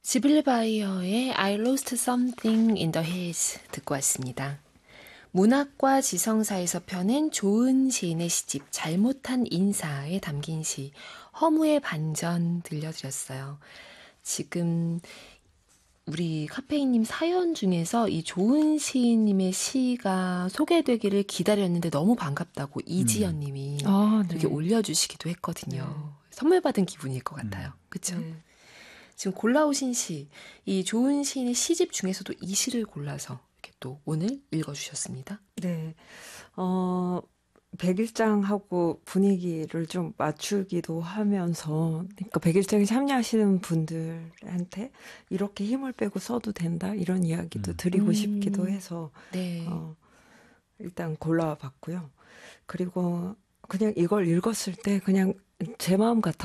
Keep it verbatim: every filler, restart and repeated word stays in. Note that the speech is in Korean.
지블리 바이어의 I lost something in the hills 듣고 왔습니다. 문학과 지성사에서 펴낸 좋은 시인의 시집 잘못한 인사에 담긴 시 허무의 반전 들려드렸어요. 지금 우리 카페인님 사연 중에서 이 좋은 시인님의 시가 소개되기를 기다렸는데 너무 반갑다고 이지연 님이 아, 네. 이렇게 올려주시기도 했거든요. 네. 선물 받은 기분일 것 같아요. 음. 그렇죠? 네. 지금 골라오신 시, 이 좋은 시인의 시집 중에서도 이 시를 골라서 이렇게 또 오늘 읽어주셨습니다. 네, 어, 백일장하고 분위기를 좀 맞추기도 하면서, 그러니까 백일장에 참여하시는 분들한테 이렇게 힘을 빼고 써도 된다 이런 이야기도 음. 드리고 싶기도 해서 네. 어, 일단 골라봤고요. 그리고 그냥 이걸 읽었을 때 그냥 제 마음 같아.